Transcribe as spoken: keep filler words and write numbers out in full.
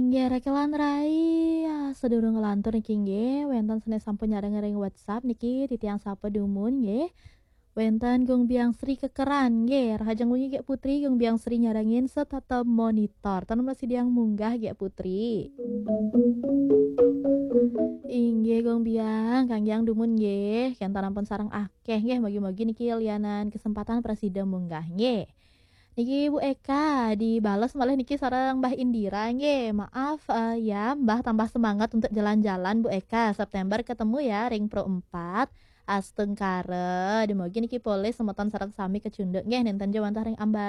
Nggih rekelan rai, ah, sedurung ngelantur niki nggih, wonten sanes sampun nyaring-nyaring WhatsApp niki titiang sapa dumun nggih. Wonten Gung Biang Sri Kekeran nggih, rahajeng wengi Gek Putri Gung Biang Sri nyarengin setata monitor. Tanun masih diang munggah Gek Putri. Inggih Gong Biang, Kanggyang dumun nggih, kentar ampun sareng akeh nggih mugi-mugi niki lianan kesempatan presida munggah nggih. Niki Bu Eka dibales malah niki sareng Mbah Indira nggih. Maaf eh, ya Mbah tambah semangat untuk jalan-jalan Bu Eka. September ketemu ya ring pro empat. Asteng kare, demogi niki poleh semeton sareng sami kecunduk nggih nenten jawantah ring amba